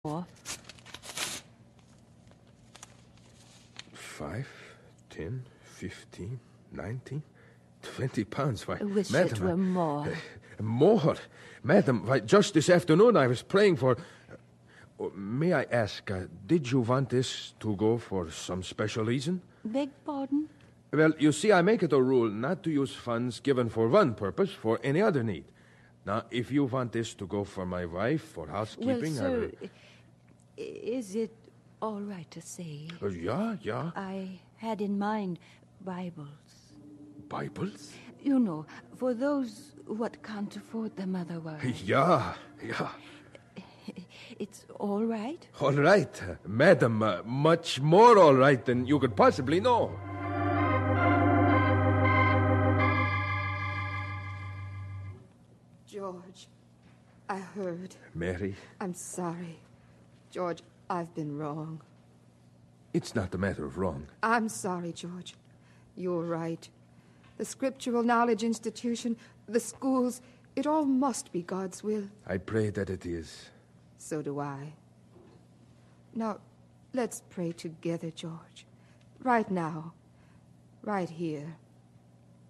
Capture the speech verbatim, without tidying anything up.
more. Five, ten, fifteen, nineteen, twenty pounds. Why, I wish madam, it were I- more. Uh, more? Madam, why, just this afternoon I was praying for... Uh, may I ask, uh, did you want this to go for some special reason? Beg pardon? Well, you see, I make it a rule not to use funds given for one purpose for any other need. Now, if you want this to go for my wife, for housekeeping... Well, I sir, will... i- is it all right to say? Uh, yeah, yeah. I had in mind Bibles. Bibles? You know, for those what can't afford them otherwise. Yeah, yeah. It's all right? All right, uh, madam, uh, much more all right than you could possibly know. George, I heard. Mary, I'm sorry. George, I've been wrong. it's not a matter of wrong. I'm sorry, George. You're right. The Scriptural Knowledge Institution, the schools, it all must be God's will. I pray that it is. So do I. Now, let's pray together, George. Right now. Right here.